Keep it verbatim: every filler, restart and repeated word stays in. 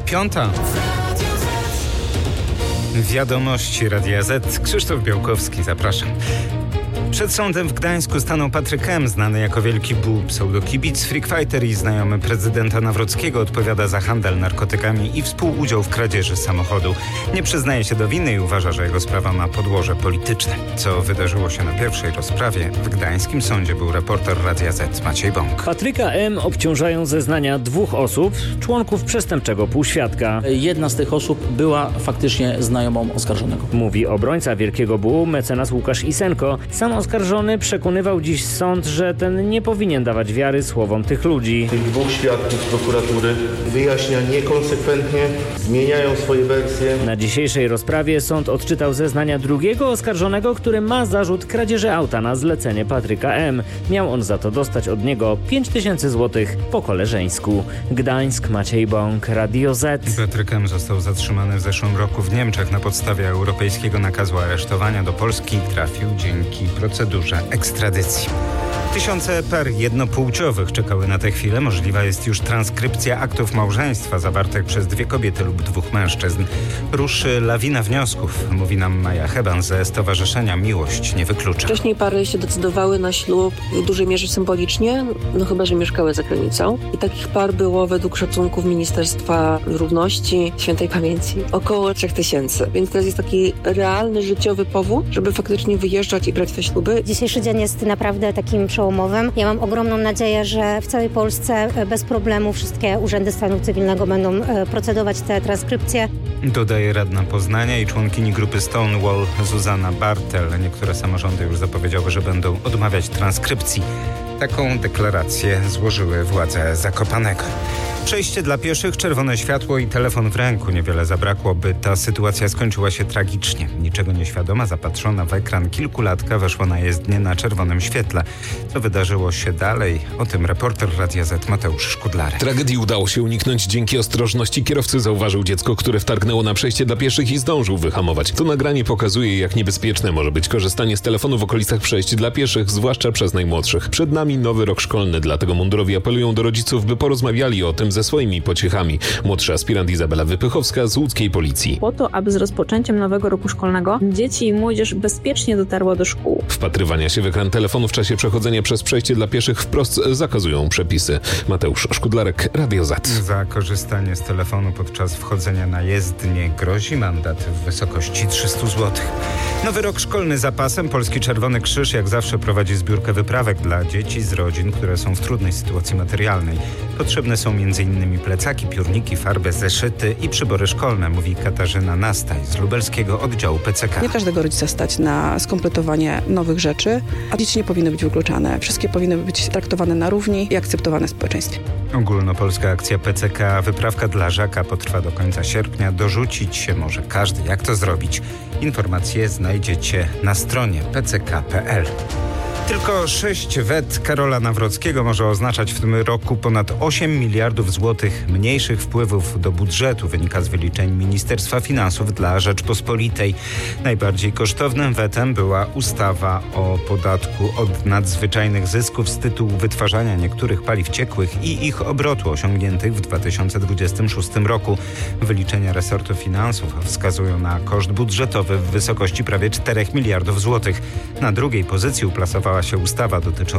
Piąta. Wiadomości Radia Z. Krzysztof Białkowski, zapraszam. Przed sądem w Gdańsku stanął Patryk M., znany jako Wielki Bu, pseudokibic, freakfighter i znajomy prezydenta Nawrockiego, odpowiada za handel narkotykami i współudział w kradzieży samochodu. Nie przyznaje się do winy i uważa, że jego sprawa ma podłoże polityczne. Co wydarzyło się na pierwszej rozprawie w gdańskim sądzie, był reporter Radia Z Maciej Bąk. Patryka M. obciążają zeznania dwóch osób, członków przestępczego półświadka. Jedna z tych osób była faktycznie znajomą oskarżonego. Mówi obrońca Wielkiego Bu, mecenas Łukasz Isenko. Sam oskarżony przekonywał dziś sąd, że ten nie powinien dawać wiary słowom tych ludzi. Tych dwóch świadków z prokuratury wyjaśnia niekonsekwentnie, zmieniają swoje wersje. Na dzisiejszej rozprawie sąd odczytał zeznania drugiego oskarżonego, który ma zarzut kradzieży auta na zlecenie Patryka M. Miał on za to dostać od niego pięć tysięcy złotych po koleżeńsku. Gdańsk, Maciej Bąk, Radio Z. Patryk M. został zatrzymany w zeszłym roku w Niemczech na podstawie europejskiego nakazu aresztowania. Do Polski trafił dzięki procedurze ekstradycji. Tysiące par jednopłciowych czekały na tę chwilę. Możliwa jest już transkrypcja aktów małżeństwa zawartych przez dwie kobiety lub dwóch mężczyzn. Ruszy lawina wniosków, mówi nam Maja Heban ze Stowarzyszenia Miłość Nie Wyklucza. Wcześniej pary się decydowały na ślub w dużej mierze symbolicznie, no chyba że mieszkały za granicą. I takich par było według szacunków Ministerstwa Równości Świętej Pamięci około trzech tysięcy. Więc teraz jest taki realny, życiowy powód, żeby faktycznie wyjeżdżać i brać te śluby. Dzisiejszy dzień jest naprawdę takim przełomowym. Ja mam ogromną nadzieję, że w całej Polsce bez problemu wszystkie urzędy stanu cywilnego będą procedować te transkrypcje. Dodaje radna Poznania i członkini grupy Stonewall Zuzanna Bartel. Niektóre samorządy już zapowiedziały, że będą odmawiać transkrypcji. Taką deklarację złożyły władze Zakopanego. Przejście dla pieszych, czerwone światło i telefon w ręku. Niewiele zabrakło, by ta sytuacja skończyła się tragicznie. Niczego nieświadoma, zapatrzona w ekran kilkulatka weszła na jezdnię na czerwonym świetle. Co wydarzyło się dalej? O tym reporter Radia Z Mateusz Szkudlarek. Tragedii udało się uniknąć dzięki ostrożności kierowcy. Zauważył dziecko, które wtargnęło na przejście dla pieszych i zdążył wyhamować. To nagranie pokazuje, jak niebezpieczne może być korzystanie z telefonu w okolicach przejść dla pieszych, zwłaszcza przez najmłodszych. Przed nami nowy rok szkolny, dlatego mundurowi apelują do rodziców, by porozmawiali o tym ze swoimi pociechami. Młodszy aspirant Izabela Wypychowska z łódzkiej policji. Po to, aby z rozpoczęciem nowego roku szkolnego dzieci i młodzież bezpiecznie dotarła do szkół. Wpatrywania się w ekran telefonu w czasie przechodzenia przez przejście dla pieszych wprost zakazują przepisy. Mateusz Szkudlarek, Radio Z. Za korzystanie z telefonu podczas wchodzenia na jezdnię grozi mandat w wysokości trzysta złotych. Nowy rok szkolny za pasem. Polski Czerwony Krzyż jak zawsze prowadzi zbiórkę wyprawek dla dzieci z rodzin, które są w trudnej sytuacji materialnej. Potrzebne są m.in. plecaki, piórniki, farby, zeszyty i przybory szkolne, mówi Katarzyna Nastaj z lubelskiego oddziału P C K. Nie każdego rodzica stać na skompletowanie nowych rzeczy, a dzieci nie powinny być wykluczane. Wszystkie powinny być traktowane na równi i akceptowane w społeczeństwie. Ogólnopolska akcja P C K Wyprawka dla Żaka potrwa do końca sierpnia. Dorzucić się może każdy. Jak to zrobić? Informacje znajdziecie na stronie p c k kropka p l. Tylko sześć wet Karola Nawrockiego może oznaczać w tym roku ponad osiem miliardów złotych mniejszych wpływów do budżetu, wynika z wyliczeń Ministerstwa Finansów dla Rzeczpospolitej. Najbardziej kosztownym wetem była ustawa o podatku od nadzwyczajnych zysków z tytułu wytwarzania niektórych paliw ciekłych i ich obrotu osiągniętych w dwa tysiące dwudziestym szóstym roku. Wyliczenia resortu finansów wskazują na koszt budżetowy w wysokości prawie czterech miliardów złotych. Na drugiej pozycji uplasowała się ustawa dotycząca